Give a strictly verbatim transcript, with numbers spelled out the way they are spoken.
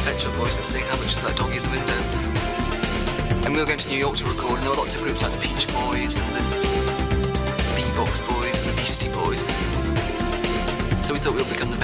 Pet Shop Boys and sing How Much Is That Doggy in the Window. And we were going to New York to record, and there were lots of groups like the Peach Boys and the Bebox Boys and the Beastie Boys. So we thought we would become the